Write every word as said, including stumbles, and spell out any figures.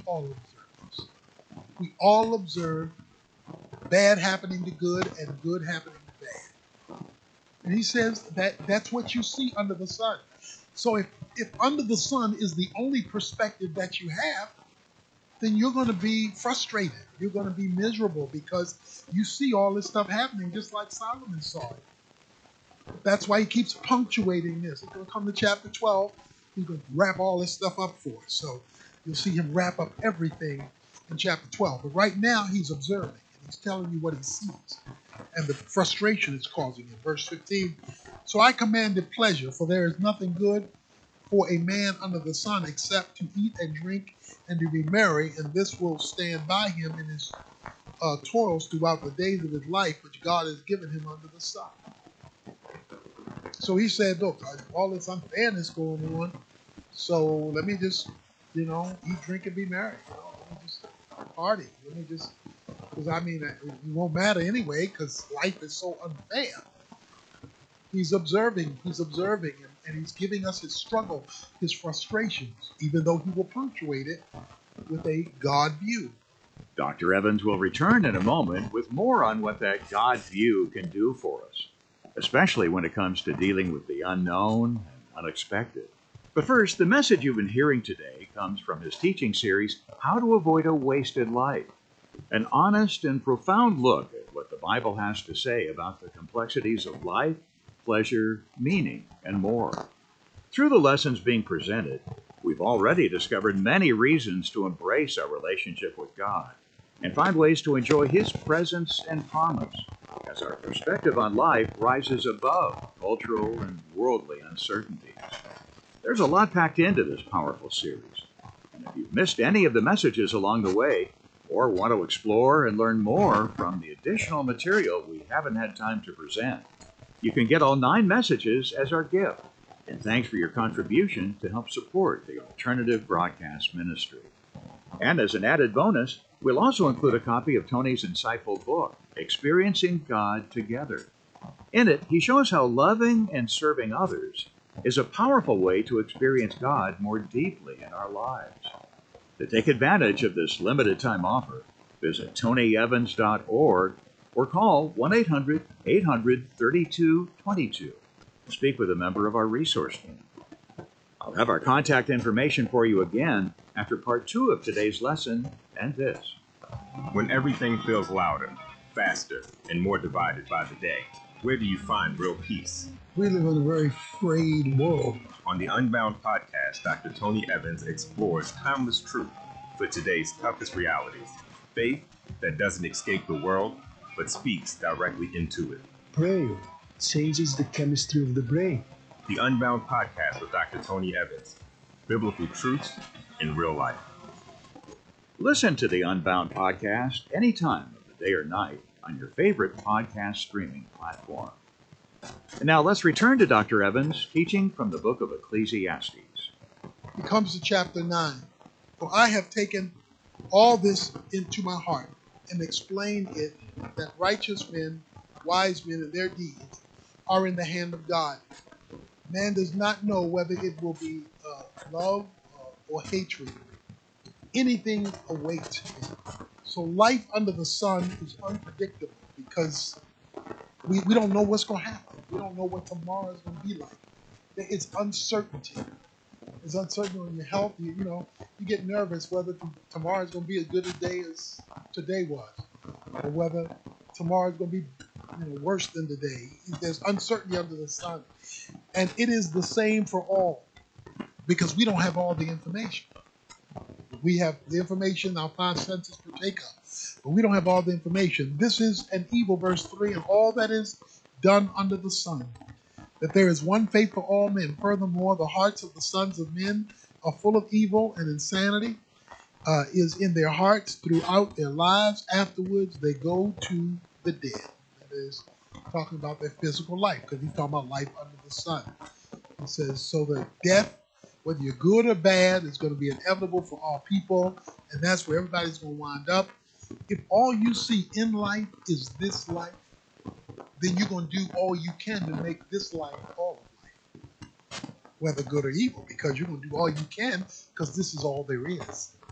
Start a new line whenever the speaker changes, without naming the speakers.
all observe this. We all observe bad happening to good and good happening to bad. And he says that that's what you see under the sun. So if, if under the sun is the only perspective that you have, then you're going to be frustrated. You're going to be miserable because you see all this stuff happening just like Solomon saw it. That's why he keeps punctuating this. He's going to come to chapter twelve. He's going to wrap all this stuff up for us. So you'll see him wrap up everything in chapter twelve. But right now he's observing and he's telling you what he sees and the frustration it's causing him. Verse fifteen, so I commanded pleasure, for there is nothing good for a man under the sun except to eat and drink and to be merry, and this will stand by him in his uh, toils throughout the days of his life, which God has given him under the sun. So he said, look, all this unfairness going on, so let me just, you know, eat, drink, and be merry. You know, let me just party. Let me just, because I mean, it won't matter anyway, because life is so unfair. He's observing, he's observing, and, and he's giving us his struggle, his frustrations, even though he will punctuate it with a God view.
Doctor Evans will return in a moment with more on what that God view can do for us, especially when it comes to dealing with the unknown and unexpected. But first, the message you've been hearing today comes from his teaching series, How to Avoid a Wasted Life, an honest and profound look at what the Bible has to say about the complexities of life, pleasure, meaning, and more. Through the lessons being presented, we've already discovered many reasons to embrace our relationship with God and find ways to enjoy his presence and promise as our perspective on life rises above cultural and worldly uncertainties. There's a lot packed into this powerful series, and if you've missed any of the messages along the way or want to explore and learn more from the additional material we haven't had time to present, you can get all nine messages as our gift. And thanks for your contribution to help support the Alternative Broadcast Ministry. And as an added bonus, we'll also include a copy of Tony's insightful book, Experiencing God Together. In it, he shows how loving and serving others is a powerful way to experience God more deeply in our lives. To take advantage of this limited time offer, visit tony evans dot org or call one eight hundred, eight hundred, thirty-two twenty-two to speak with a member of our resource team. I'll have our contact information for you again after part two of today's lesson and this.
When everything feels louder, faster, and more divided by the day, where do you find real peace?
We live in a very frayed world.
On the Unbound podcast, Doctor Tony Evans explores timeless truth for today's toughest realities. Faith that doesn't escape the world, but speaks directly into it.
Prayer changes the chemistry of the brain.
The Unbound podcast with Doctor Tony Evans. Biblical truths in real life.
Listen to the Unbound podcast anytime of the day or night on your favorite podcast streaming platform. And now let's return to Doctor Evans' teaching from the book of Ecclesiastes.
He comes to chapter nine. For I have taken all this into my heart and explained it, that righteous men, wise men, and their deeds are in the hand of God. Man does not know whether it will be uh, love uh, or hatred. Anything awaits him. So life under the sun is unpredictable because we, we don't know what's going to happen. We don't know what tomorrow is going to be like. It's uncertainty. It's uncertainty on your health. You, you know, you get nervous whether t- tomorrow is going to be as good a day as today was, or whether tomorrow is going to be you know, worse than today. There's uncertainty under the sun. And it is the same for all because we don't have all the information. We have the information our five senses partake of, but we don't have all the information. This is an evil, verse three, and all that is done under the sun, that there is one faith for all men. Furthermore, the hearts of the sons of men are full of evil, and insanity uh, is in their hearts throughout their lives. Afterwards, they go to the dead. That is talking about their physical life, because he's talking about life under the sun. He says, so that death, whether you're good or bad, is going to be inevitable for all people, and that's where everybody's going to wind up. If all you see in life is this life, then you're going to do all you can to make this life all of life, whether good or evil, because you're going to do all you can because this is all there is.